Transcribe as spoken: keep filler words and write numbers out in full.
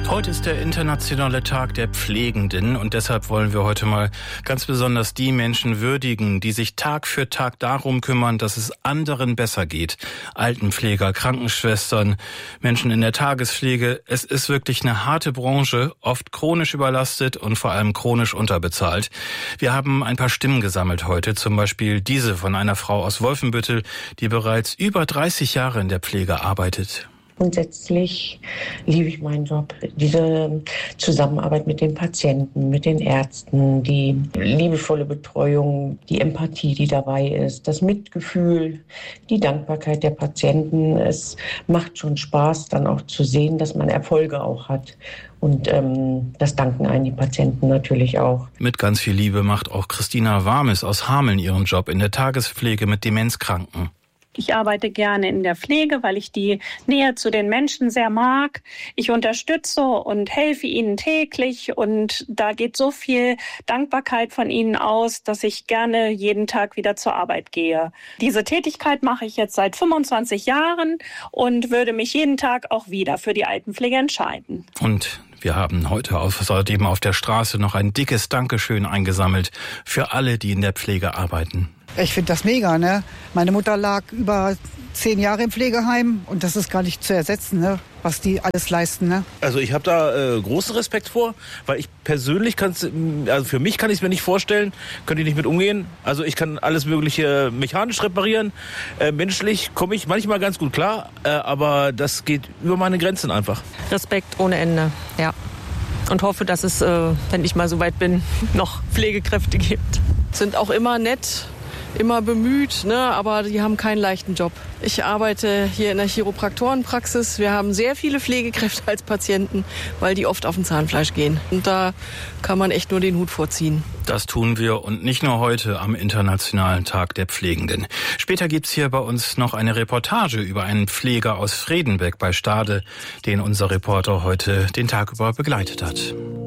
Heute ist der internationale Tag der Pflegenden und deshalb wollen wir heute mal ganz besonders die Menschen würdigen, die sich Tag für Tag darum kümmern, dass es anderen besser geht. Altenpfleger, Krankenschwestern, Menschen in der Tagespflege. Es ist wirklich eine harte Branche, oft chronisch überlastet und vor allem chronisch unterbezahlt. Wir haben ein paar Stimmen gesammelt heute, zum Beispiel diese von einer Frau aus Wolfenbüttel, die bereits über dreißig Jahre in der Pflege arbeitet. Grundsätzlich liebe ich meinen Job. Diese Zusammenarbeit mit den Patienten, mit den Ärzten, die liebevolle Betreuung, die Empathie, die dabei ist, das Mitgefühl, die Dankbarkeit der Patienten. Es macht schon Spaß, dann auch zu sehen, dass man Erfolge auch hat. Und ähm, das danken einen die Patienten natürlich auch. Mit ganz viel Liebe macht auch Christina Warmes aus Hameln ihren Job in der Tagespflege mit Demenzkranken. Ich arbeite gerne in der Pflege, weil ich die Nähe zu den Menschen sehr mag. Ich unterstütze und helfe ihnen täglich und da geht so viel Dankbarkeit von ihnen aus, dass ich gerne jeden Tag wieder zur Arbeit gehe. Diese Tätigkeit mache ich jetzt seit fünfundzwanzig Jahren und würde mich jeden Tag auch wieder für die Altenpflege entscheiden. Und wir haben heute außerdem auf der Straße noch ein dickes Dankeschön eingesammelt für alle, die in der Pflege arbeiten. Ich finde das mega, ne? Meine Mutter lag über zehn Jahre im Pflegeheim und das ist gar nicht zu ersetzen, ne? Was die alles leisten, ne? Also ich habe da äh, großen Respekt vor, weil ich persönlich kann es, also für mich kann ich es mir nicht vorstellen, könnte ich nicht mit umgehen. Also ich kann alles mögliche mechanisch reparieren, äh, menschlich komme ich manchmal ganz gut klar, äh, aber das geht über meine Grenzen einfach. Respekt ohne Ende, ja. Und hoffe, dass es, äh, wenn ich mal so weit bin, noch Pflegekräfte gibt. Sind auch immer nett. Immer bemüht, ne, aber die haben keinen leichten Job. Ich arbeite hier in der Chiropraktorenpraxis. Wir haben sehr viele Pflegekräfte als Patienten, weil die oft auf den Zahnfleisch gehen. Und da kann man echt nur den Hut vorziehen. Das tun wir und nicht nur heute am Internationalen Tag der Pflegenden. Später gibt's hier bei uns noch eine Reportage über einen Pfleger aus Fredenbeck bei Stade, den unser Reporter heute den Tag über begleitet hat.